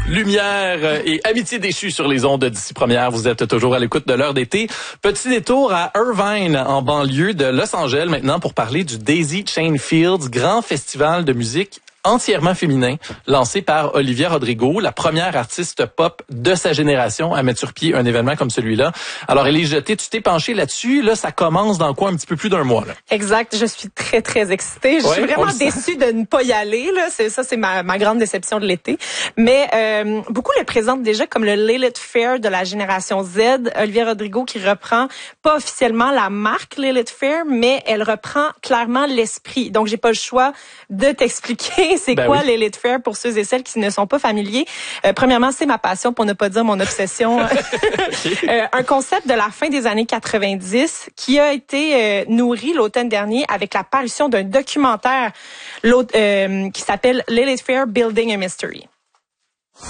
Lumière et amitié déchue sur les ondes d'ici première. Vous êtes toujours à l'écoute de l'heure d'été. Petit détour à Irvine, en banlieue de Los Angeles maintenant pour parler du Daisy Chain Fields, grand festival de musique entièrement féminin, lancé par Olivia Rodrigo, la première artiste pop de sa génération à mettre sur pied un événement comme celui-là. Alors, Élise Jeté, tu t'es penchée là-dessus. Là, ça commence dans quoi? Un petit peu plus d'un mois, là. Exact. Je suis très, très excitée. Je suis vraiment déçue de ne pas y aller, là. C'est ma grande déception de l'été. Mais, beaucoup le présentent déjà comme le Lilith Fair de la génération Z. Olivia Rodrigo qui reprend pas officiellement la marque Lilith Fair, mais elle reprend clairement l'esprit. Donc, j'ai pas le choix de t'expliquer c'est quoi Lilith Fair pour ceux et celles qui ne sont pas familiers. Premièrement, c'est ma passion, pour ne pas dire mon obsession. Un concept de la fin des années 90 qui a été nourri l'automne dernier avec la parution d'un documentaire qui s'appelle Lilith Fair Building a Mystery.